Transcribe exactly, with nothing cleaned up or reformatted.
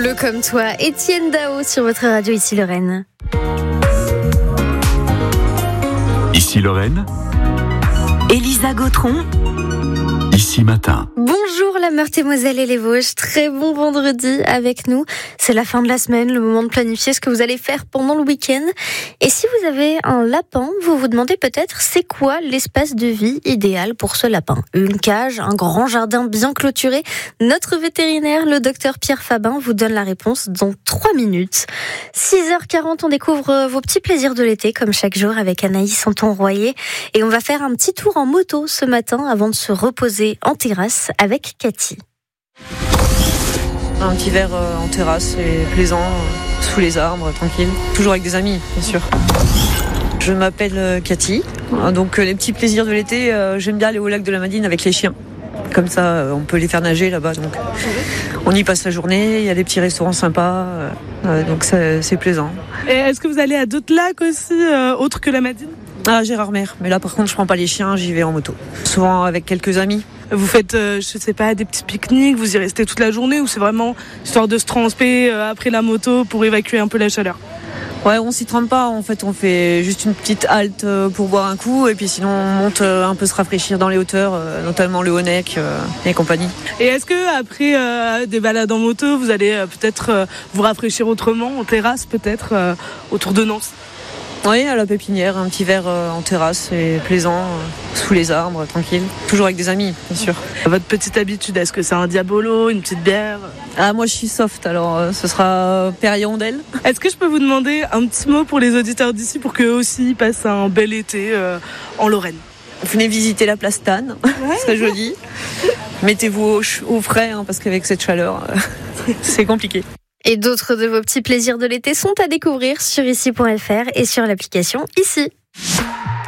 Bleu comme toi, Étienne Dao sur votre radio Ici Lorraine. Ici Lorraine, Elisa Gautron. Ici Matin. Bonjour la Meurthe-et-Moselle et les Vosges, très bon vendredi avec nous. C'est la fin de la semaine, le moment de planifier ce que vous allez faire pendant le week-end. Et si vous avez un lapin, vous vous demandez peut-être c'est quoi l'espace de vie idéal pour ce lapin. Une cage, un grand jardin bien clôturé. Notre vétérinaire, le docteur Pierre Fabin, vous donne la réponse dans trois minutes. six heures quarante, on découvre vos petits plaisirs de l'été comme chaque jour avec Anaïs Santon-Royer. Et on va faire un petit tour en moto ce matin avant de se reposer en terrasse avec Cathy. Un petit verre en terrasse, c'est plaisant, sous les arbres, tranquille. Toujours avec des amis, bien sûr. Je m'appelle Cathy. Donc les petits plaisirs de l'été, j'aime bien aller au lac de la Madine avec les chiens. Comme ça, on peut les faire nager là-bas. Donc on y passe la journée, il y a des petits restaurants sympas. Donc c'est, c'est plaisant. Et est-ce que vous allez à d'autres lacs aussi, euh, autres que la Madine ? Ah, Gérardmer. Mais là, par contre, je prends pas les chiens, j'y vais en moto. Souvent avec quelques amis. Vous faites, euh, je sais pas, des petits pique-niques, vous y restez toute la journée ou c'est vraiment histoire de se tremper euh, après la moto pour évacuer un peu la chaleur ? Ouais, on s'y trempe pas. En fait, on fait juste une petite halte pour boire un coup et puis sinon on monte un peu se rafraîchir dans les hauteurs, notamment le Haut-Nec et compagnie. Et est-ce que après euh, des balades en moto, vous allez euh, peut-être euh, vous rafraîchir autrement, en terrasse peut-être, euh, autour de Nantes ? Oui, à la pépinière, un petit verre en terrasse, c'est plaisant, sous les arbres, tranquille. Toujours avec des amis, bien sûr. Votre petite habitude, est-ce que c'est un Diabolo, une petite bière ? Ah, moi je suis soft, alors euh, ce sera Perrier-Ondelle. Est-ce que je peux vous demander un petit mot pour les auditeurs d'ici pour qu'eux aussi passent un bel été euh, en Lorraine ? Venez visiter la place Tannes, ouais. C'est joli. Mettez-vous au, au frais, hein, parce qu'avec cette chaleur, euh, c'est compliqué. Et d'autres de vos petits plaisirs de l'été sont à découvrir sur ici point f r et sur l'application Ici.